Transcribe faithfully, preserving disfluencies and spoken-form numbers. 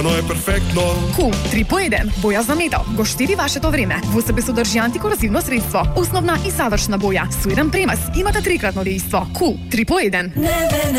Но е перфектно. Кул три по еден, боја за метал, го штеди вашето време. Во себе содржи антикорозивно средство, основна и завршна боја, со еден премас, имате трикратно дејство. Кул три по еден.